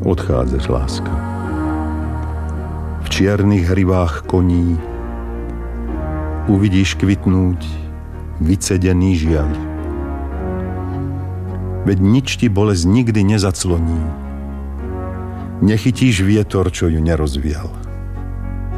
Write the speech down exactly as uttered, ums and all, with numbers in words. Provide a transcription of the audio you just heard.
odchádzaš, láska. V čiernych hrivách koní uvidíš kvitnúť vycedený žiaľ. Veď nič ti bolesť nikdy nezacloní. Nechytíš vietor, čo ju nerozvial.